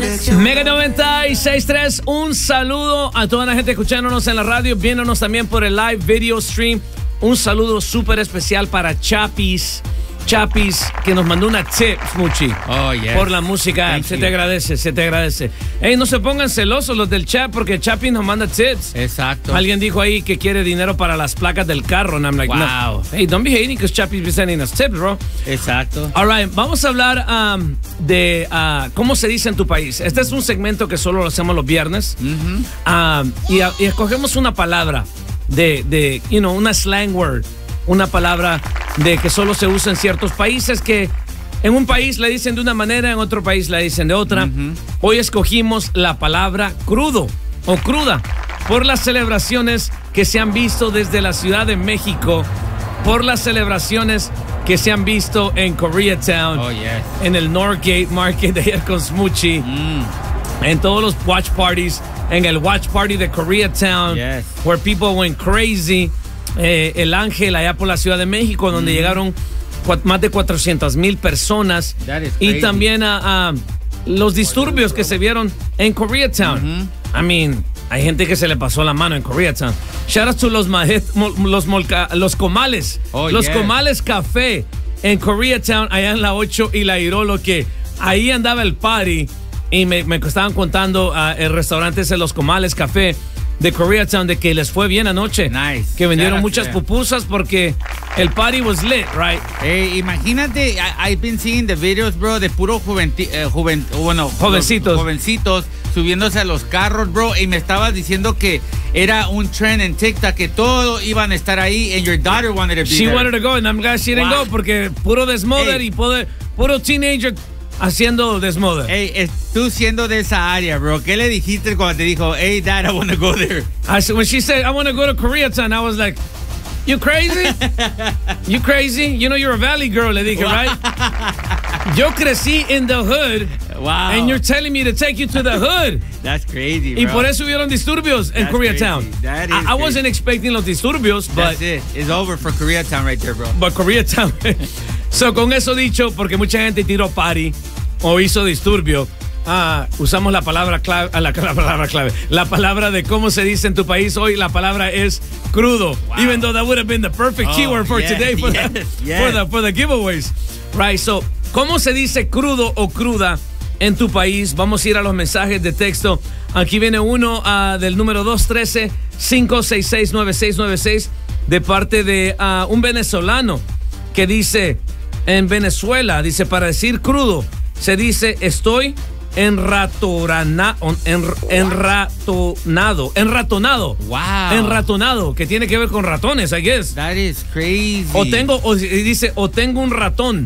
Mega 96.3, un saludo a toda la gente escuchándonos en la radio, viéndonos también por el live video stream. Un saludo súper especial para Chapis, que nos mandó una tip, Smoochie, por la música. Se te agradece. Ey, no se pongan celosos los del chat porque Chapis nos manda tips. Exacto. Alguien dijo ahí que quiere dinero para las placas del carro. And I'm like, wow. No. Hey, don't be hating because Chapis be sending us tips, bro. Exacto. All right, vamos a hablar de cómo se dice en tu país. Este es un segmento que solo lo hacemos los viernes. Y escogemos una palabra de una slang word. Una palabra de que solo se usa en ciertos países, que en un país le dicen de una manera, en otro país le dicen de otra. Hoy escogimos la palabra crudo o cruda por las celebraciones que se han visto desde la Ciudad de México, por las celebraciones que se han visto en Koreatown, en el Northgate Market de ayer con Smoochie, en todos los watch parties, en el watch party de Koreatown, where people went crazy. El Ángel allá por la Ciudad de México, donde llegaron más de 400,000 personas, y también a los disturbios que se vieron en Koreatown. I mean, hay gente que se le pasó la mano en Koreatown. Shout out to los comales, comales café en Koreatown, allá en la 8 y la Irolo, que ahí andaba el party, y me estaban contando el restaurante ese, los comales café de Koreatown, de que les fue bien anoche. Nice. Que vendieron muchas pupusas porque el party was lit, right? Hey, imagínate, I've been seeing the videos, bro, de puro jovencitos subiéndose a los carros, bro, y me estabas diciendo que era un trend en TikTok, que todos iban a estar ahí, and your daughter wanted to be She there. wanted to go, and I'm glad she didn't go, porque puro desmoder y puro teenager haciendo desmoder. Hey, tú siendo de esa área, bro, ¿qué le dijiste cuando te dijo, hey, dad, I want to go there? When she said, I want to go to Koreatown, I was like, you crazy? You crazy? You know you're a valley girl, le dije, right? Yo crecí in the hood. Wow. And you're telling me to take you to the hood. That's crazy, bro. Y por eso hubieron disturbios en Koreatown. I wasn't expecting los disturbios, but... That's it. It's over for Koreatown right there, bro. But Koreatown... So, con eso dicho, porque mucha gente tiró party o hizo disturbio, usamos la palabra clave, la palabra de cómo se dice en tu país. Hoy la palabra es crudo. Wow. Even though that would have been the perfect keyword for today for the giveaways. Right, so, ¿cómo se dice crudo o cruda en tu país? Vamos a ir a los mensajes de texto. Aquí viene uno del número 213-566-9696 de parte de un venezolano que dice... En Venezuela, dice, para decir crudo, se dice estoy enratonado. Wow. Enratonado, que tiene que ver con ratones, I guess. That is crazy. Dice, tengo un ratón.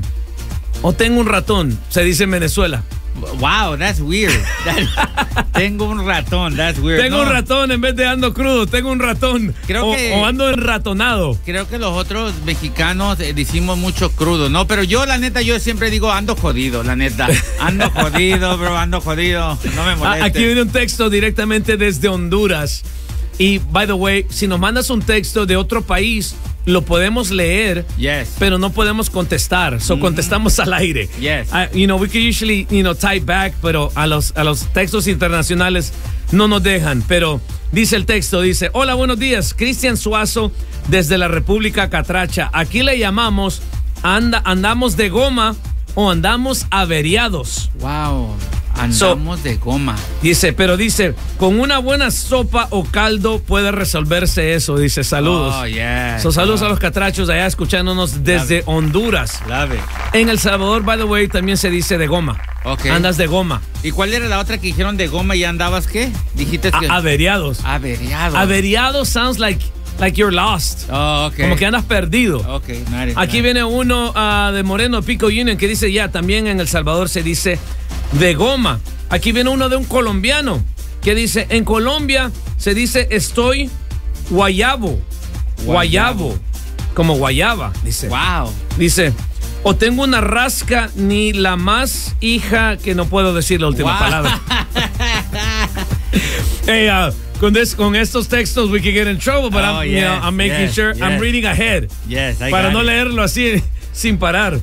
Se dice en Venezuela. Wow, that's weird. Tengo un ratón, that's weird. Tengo un ratón en vez de ando crudo, tengo un ratón. O ando enratonado. Creo que los otros mexicanos decimos mucho crudo, ¿no? Pero yo, la neta, yo siempre digo ando jodido, la neta. Ando jodido, bro, ando jodido. No me molestes. Aquí viene un texto directamente desde Honduras. Y, by the way, si nos mandas un texto de otro país, lo podemos leer, pero no podemos contestar. So, contestamos al aire. We can usually, type back, pero a los textos internacionales no nos dejan. Pero dice el texto, dice, hola, buenos días, Cristian Suazo desde la República Catracha. Aquí le llamamos andamos de goma o andamos averiados. Wow. Andamos de goma. Dice, con una buena sopa o caldo puede resolverse eso. Dice, saludos. Saludos a los catrachos allá escuchándonos desde Honduras. Love it. En El Salvador, by the way, también se dice de goma. Andas de goma. ¿Y cuál era la otra que dijeron de goma y andabas qué? Dijiste que... Averiados. Averiados sounds like you're lost. Como que andas perdido. Aquí viene uno de Moreno Pico Union que dice, también en El Salvador se dice de goma. Aquí viene uno de un colombiano que dice, en Colombia se dice estoy guayabo. Como guayaba, dice. Wow. Dice, o tengo una rasca ni la más hija, que no puedo decir la última palabra. Hey, con estos textos we can get in trouble, but I'm making sure I'm reading ahead. Yes, para no leerlo así sin parar.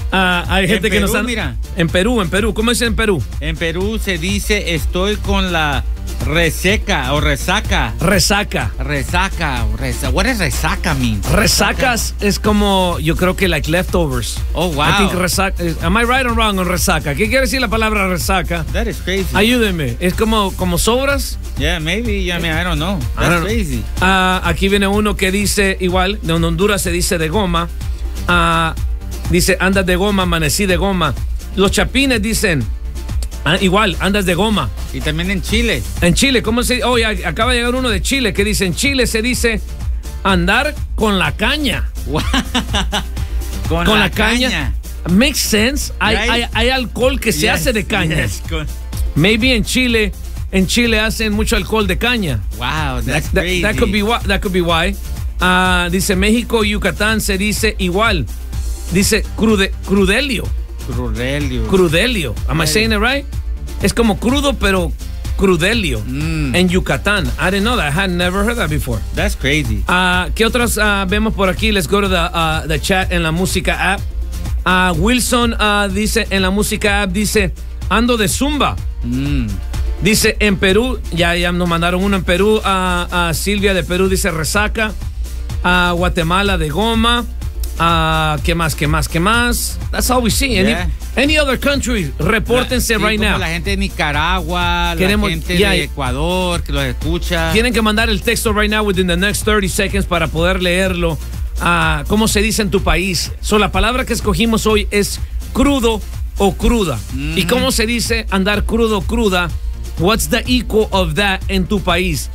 Hay gente que Perú, nos han... mira. En Perú. ¿Cómo dice en Perú? En Perú se dice estoy con la reseca o resaca. Resaca. What does resaca mean? Resacas es como, yo creo que like leftovers. Oh, wow. I think resaca. Am I right or wrong on resaca? ¿Qué quiere decir la palabra resaca? That is crazy. Ayúdenme. ¿Es como sobras? Yeah, maybe. I mean, I don't know. That's crazy. Aquí viene uno que dice igual, en Honduras se dice de goma. Dice, andas de goma, amanecí de goma. Los chapines dicen, igual, andas de goma. Y también en Chile. En Chile, ¿cómo se dice? Oh, ya, acaba de llegar uno de Chile que dice, en Chile se dice andar con la caña. con la caña. Makes sense. Hay alcohol que se hace de caña. Yes. Maybe en Chile hacen mucho alcohol de caña. Wow, that's crazy. That could be why. Dice México, Yucatán se dice igual. Dice crudelio. Am I saying it right? Es como crudo, pero crudelio. En Yucatán. I didn't know that. I had never heard that before. That's crazy. ¿Qué otros vemos por aquí? Let's go to the chat en la música app. Wilson dice, en la música app, dice, ando de zumba. Dice, en Perú, ya nos mandaron uno en Perú. Silvia de Perú dice resaca. Guatemala de goma. ¿Qué más? That's all we see. Yeah. Any other country, repórtense right now. La gente de Nicaragua, la gente de Ecuador que los escucha. Tienen que mandar el texto right now within the next 30 seconds para poder leerlo. ¿Cómo se dice en tu país? La palabra que escogimos hoy es crudo o cruda. ¿Y cómo se dice andar crudo o cruda? What's the equal of that en tu país?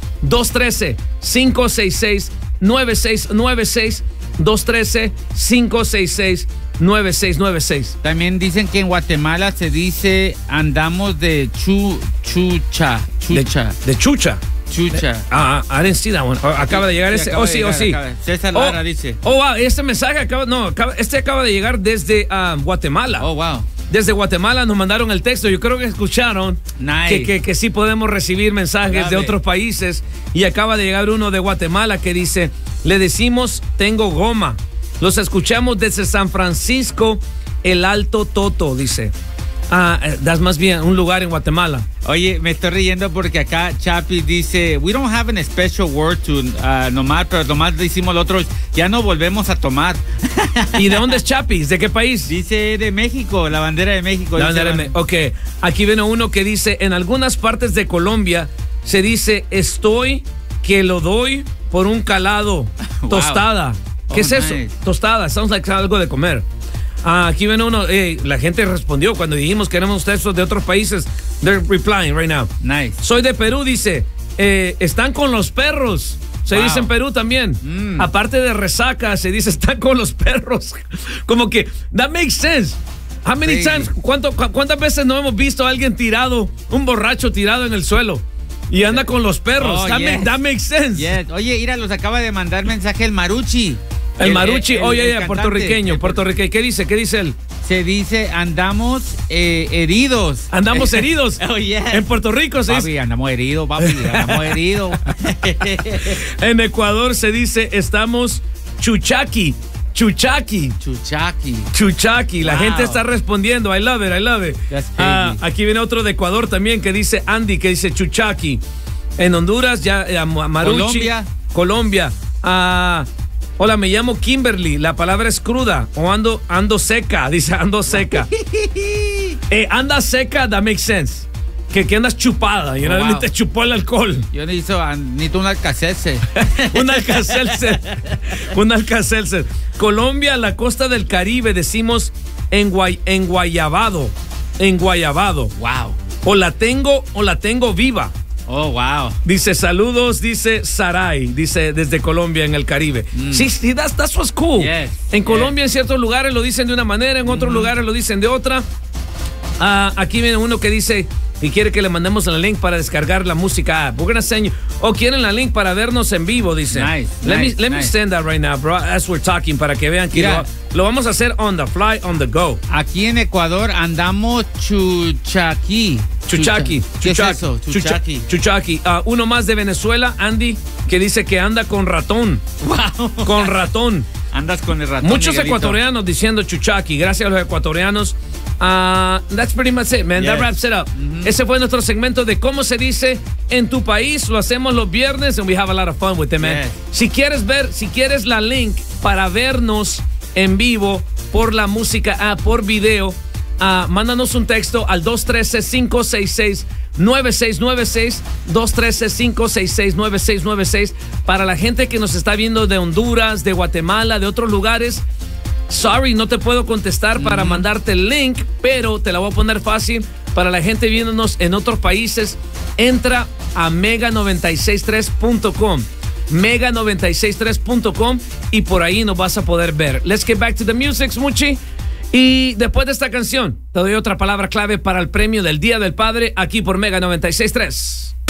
213-566-9696. 213-566-9696. También dicen que en Guatemala se dice andamos de chucha. De chucha. Chucha. I didn't see that one. Acaba de llegar ese. Sí. César Lara dice. Wow, este mensaje acaba de llegar desde Guatemala. Oh, wow. Desde Guatemala nos mandaron el texto. Yo creo que escucharon que sí podemos recibir mensajes de otros países. Y acaba de llegar uno de Guatemala que dice, le decimos tengo goma. Los escuchamos desde San Francisco, el Alto Toto, dice. Das más bien un lugar en Guatemala. Oye, me estoy riendo porque acá Chapi dice, we don't have a special word to nomás, pero nomás decimos el otro, ya no volvemos a tomar. ¿Y de dónde es Chapi? ¿De qué país? Dice de México, la bandera de México. Ok, aquí viene uno que dice, en algunas partes de Colombia se dice, estoy que lo doy por un calado. Tostada. ¿Qué es eso? Tostada, sounds like algo de comer. Aquí viene uno, la gente respondió cuando dijimos que éramos textos de otros países. They're replying right now. Nice. Soy de Perú, dice, están con los perros. Se dice en Perú también. Aparte de resaca, se dice están con los perros. Como que, that makes sense. How many times, ¿cuántas veces no hemos visto a alguien tirado, un borracho tirado en el suelo? Y anda con los perros. That makes sense. Yes. Oye, Ira, los acaba de mandar mensaje el Maruchi. El Maruchi, puertorriqueño. ¿Qué dice él? Se dice, andamos heridos. Andamos heridos. Oh, yeah. En Puerto Rico se dice. Andamos heridos. En Ecuador se dice, estamos chuchaki. La gente está respondiendo. I love it. Aquí viene otro de Ecuador también que dice Andy, que dice chuchaki. En Honduras, Maruchi. Colombia. Hola, me llamo Kimberly. La palabra es cruda. O ando seca. Dice ando seca. Anda seca, that makes sense. Que andas chupada. Y no te chupó el alcohol. Yo necesito un alcacelser. Un alcacelser. Colombia, la costa del Caribe, decimos enguayabado. Wow. O la tengo viva. Oh, wow. Dice, saludos, dice Saray, dice desde Colombia en el Caribe. Sí, that's what's cool. Yes, en Colombia, en ciertos lugares lo dicen de una manera, en otros lugares lo dicen de otra. Aquí viene uno que dice y quiere que le mandemos el link para descargar la música app. We're gonna send you. O quieren la link para vernos en vivo, dice. Let me send that right now, bro, as we're talking, para que vean que lo vamos a hacer on the fly, on the go. Aquí en Ecuador andamos chuchaki. ¿Qué es eso? Chuchaki. Uno más de Venezuela, Andy, que dice que anda con ratón. Wow. Con ratón. Andas con el ratón. Muchos Miguelito. ecuatorianos diciendo chuchaqui. Gracias a los ecuatorianos. That's pretty much it, man. That wraps it up. Ese fue nuestro segmento de cómo se dice en tu país. Lo hacemos los viernes and we have a lot of fun with it, man. Si quieres la link para vernos en vivo por la música, por video, mándanos un texto al 213-566-9696, 213-566-9696. Para la gente que nos está viendo de Honduras, de Guatemala, de otros lugares, sorry, no te puedo contestar para mandarte el link, pero te la voy a poner fácil. Para la gente viéndonos en otros países, entra a mega963.com. mega963.com y por ahí nos vas a poder ver. Let's get back to the music, Smoochie. Y después de esta canción, te doy otra palabra clave para el premio del Día del Padre aquí por Mega 96.3.